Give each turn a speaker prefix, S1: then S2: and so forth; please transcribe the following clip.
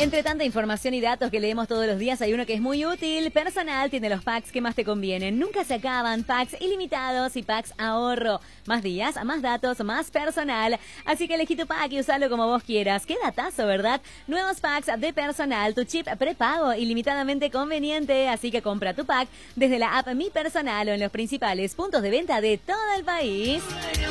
S1: Entre tanta información y datos que leemos todos los días, hay uno que es muy útil. Personal tiene los packs que más te convienen. Nunca se acaban. Packs ilimitados y packs ahorro. Más días, más datos, más personal. Así que elegí tu pack y usalo como vos quieras. Qué datazo, ¿verdad? Nuevos packs de Personal. Tu chip prepago ilimitadamente conveniente. Así que compra tu pack desde la app Mi Personal o en los principales puntos de venta de todo el país.